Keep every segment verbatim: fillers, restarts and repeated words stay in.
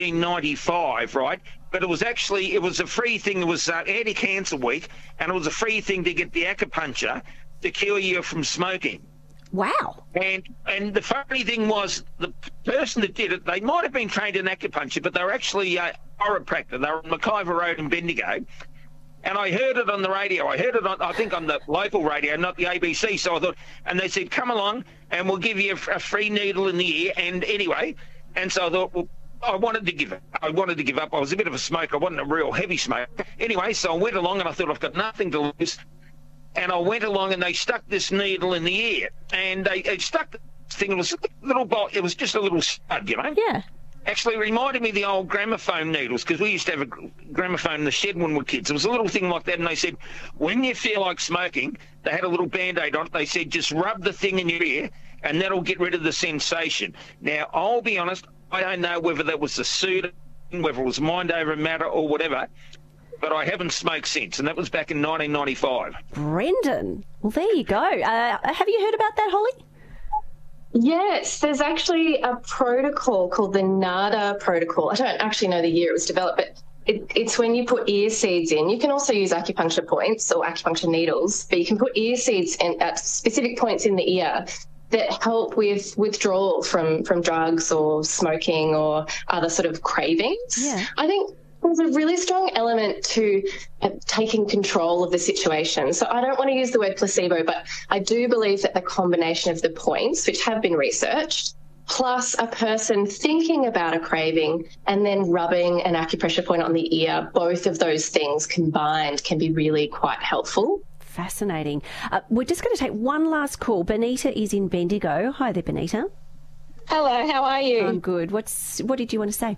ninety-five, right? But it was actually, it was a free thing. It was uh, Anti-Cancer Week, and it was a free thing to get the acupuncture to cure you from smoking. Wow. And and the funny thing was, the person that did it, they might have been trained in acupuncture, but they were actually a chiropractor. They were on McIver Road in Bendigo. And I heard it on the radio. I heard it on, I think, on the local radio, not the A B C. So I thought, and they said, come along and we'll give you a, a free needle in the ear. And anyway, and so I thought, well, I wanted to give up. I wanted to give up. I was a bit of a smoker. I wasn't a real heavy smoker. Anyway, so I went along and I thought, I've got nothing to lose. And I went along and they stuck this needle in the ear. And they, they stuck this thing. It was a little bolt. It was just a little stud, you know? Yeah. Actually, it reminded me of the old gramophone needles, because we used to have a gramophone in the shed when we were kids. It was a little thing like that, and they said, when you feel like smoking, they had a little Band-Aid on it. They said, just rub the thing in your ear, and that'll get rid of the sensation. Now, I'll be honest, I don't know whether that was a pseudo, whether it was mind over matter or whatever, but I haven't smoked since, and that was back in nineteen ninety-five. Brendan, well, there you go. Uh, have you heard about that, Holly? Yes, there's actually a protocol called the NADA protocol. I don't actually know the year it was developed, but it, it's when you put ear seeds in. You can also use acupuncture points or acupuncture needles, but you can put ear seeds in at specific points in the ear that help with withdrawal from, from drugs or smoking or other sort of cravings. Yeah. I think there's a really strong element to uh, taking control of the situation. So I don't want to use the word placebo, but I do believe that the combination of the points, which have been researched, plus a person thinking about a craving and then rubbing an acupressure point on the ear, both of those things combined can be really quite helpful. Fascinating. Uh, we're just going to take one last call. Benita is in Bendigo. Hi there, Benita. Hello, how are you? I'm good. What's What did you want to say?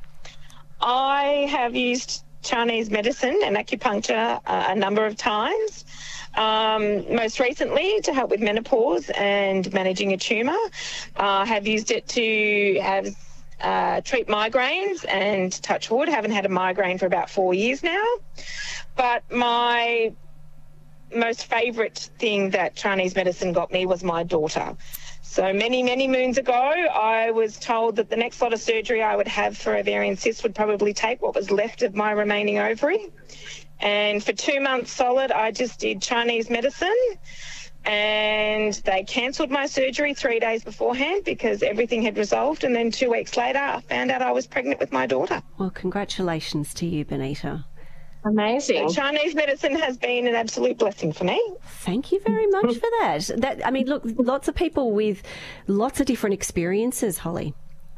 I have used Chinese medicine and acupuncture uh, a number of times, um, most recently to help with menopause and managing a tumour. I uh, have used it to have uh, treat migraines, and touch wood, haven't had a migraine for about four years now. But my most favourite thing that Chinese medicine got me was my daughter. So many, many moons ago, I was told that the next lot of surgery I would have for ovarian cysts would probably take what was left of my remaining ovary. And for two months solid, I just did Chinese medicine, and they cancelled my surgery three days beforehand because everything had resolved. And then two weeks later, I found out I was pregnant with my daughter. Well, congratulations to you, Benita. Amazing. So Chinese medicine has been an absolute blessing for me. Thank you very much for that. That I mean, look, lots of people with lots of different experiences, Holly.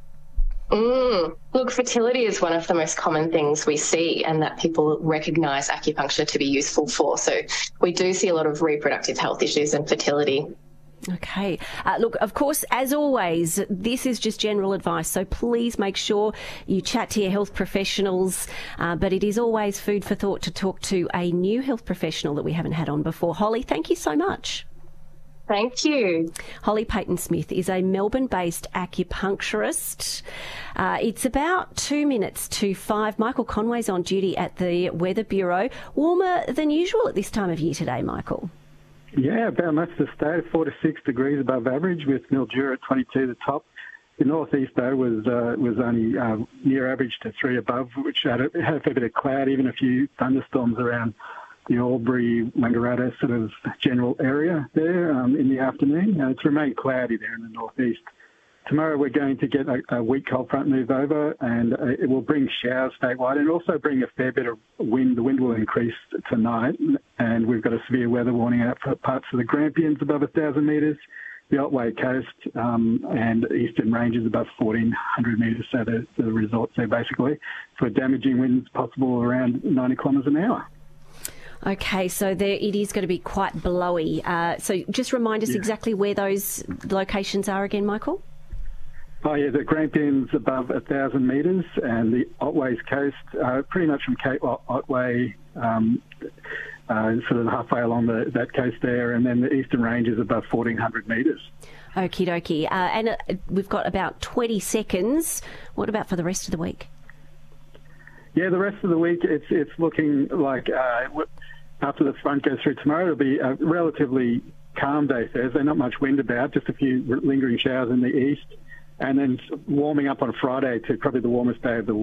Mm. Look, fertility is one of the most common things we see and that people recognise acupuncture to be useful for. So we do see a lot of reproductive health issues and fertility. Okay. Uh, look, of course, as always, this is just general advice, so please make sure you chat to your health professionals, uh, but it is always food for thought to talk to a new health professional that we haven't had on before. Holly, thank you so much. Thank you. Holly Payton-Smith is a Melbourne-based acupuncturist. Uh, it's about two minutes to five. Michael Conway's on duty at the Weather Bureau. Warmer than usual at this time of year today, Michael. Yeah, about much the state, four to six degrees above average, with Mildura at twenty-two the top. The northeast, though, was uh, was only uh, near average to three above, which had a, had a fair bit of cloud, even a few thunderstorms around the Albury, Wangaratta sort of general area there um, in the afternoon. Uh, it's remained cloudy there in the northeast. Tomorrow we're going to get a, a weak cold front move over, and uh, it will bring showers statewide and also bring a fair bit of wind. The wind will increase tonight, and we've got a severe weather warning out for parts of the Grampians above one thousand metres, the Otway Coast um, and eastern ranges above fourteen hundred metres, so the, the results there basically for damaging winds possible around ninety kilometres an hour. Okay, so there it is going to be quite blowy. Uh, so just remind us yeah. exactly where those locations are again, Michael. Oh, yeah, the Grampians above one thousand metres and the Otway's Coast, uh, pretty much from Cape Otway, um, uh, sort of halfway along the, that coast there, and then the eastern ranges above fourteen hundred metres. Okie dokie. Uh, and uh, we've got about twenty seconds. What about for the rest of the week? Yeah, the rest of the week, it's it's looking like uh, after the front goes through tomorrow, it'll be a relatively calm day Thursday, not much wind about, just a few lingering showers in the east. and then warming up on Friday to probably the warmest day of the week.